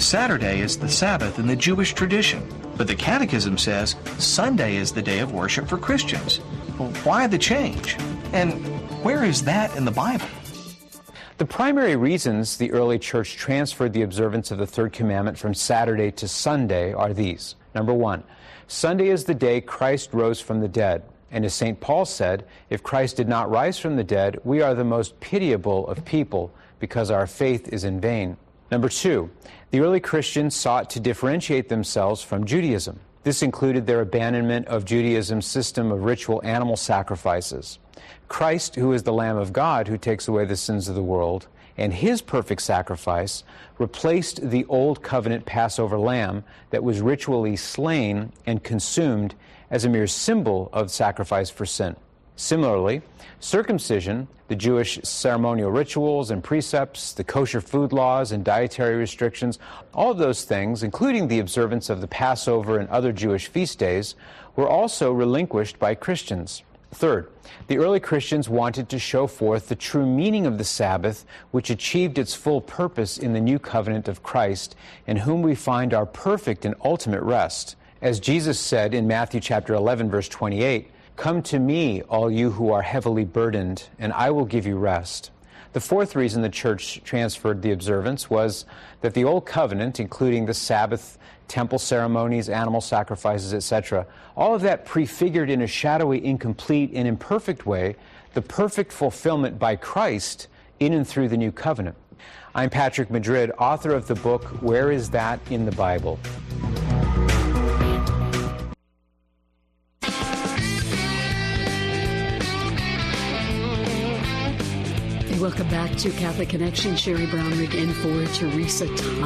Saturday is the Sabbath in the Jewish tradition, but the Catechism says Sunday is the day of worship for Christians. Well, why the change? And where is that in the Bible? The primary reasons the early church transferred the observance of the third commandment from Saturday to Sunday are these. Number one, Sunday is the day Christ rose from the dead. And as St. Paul said, if Christ did not rise from the dead, we are the most pitiable of people because our faith is in vain. Number two, the early Christians sought to differentiate themselves from Judaism. This included their abandonment of Judaism's system of ritual animal sacrifices. Christ, who is the Lamb of God who takes away the sins of the world, and his perfect sacrifice replaced the old covenant Passover lamb that was ritually slain and consumed as a mere symbol of sacrifice for sin. Similarly, circumcision, the Jewish ceremonial rituals and precepts, the kosher food laws and dietary restrictions, all of those things, including the observance of the Passover and other Jewish feast days, were also relinquished by Christians. Third, the early Christians wanted to show forth the true meaning of the Sabbath, which achieved its full purpose in the new covenant of Christ, in whom we find our perfect and ultimate rest. As Jesus said in Matthew chapter 11, verse 28, "Come to me, all you who are heavily burdened, and I will give you rest." The fourth reason the church transferred the observance was that the Old Covenant, including the Sabbath, temple ceremonies, animal sacrifices, etc., all of that prefigured in a shadowy, incomplete, and imperfect way the perfect fulfillment by Christ in and through the New Covenant. I'm Patrick Madrid, author of the book, Where Is That in the Bible? Welcome back to Catholic Connection. Sherry Brownrigg in for Teresa Thomas.